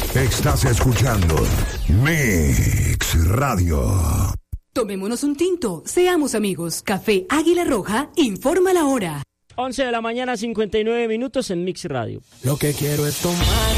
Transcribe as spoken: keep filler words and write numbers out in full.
Estás escuchando Mix Radio. Tomémonos un tinto, seamos amigos. Café Águila Roja informa la hora. once de la mañana, cincuenta y nueve minutos en Mix Radio. Lo que quiero es tomar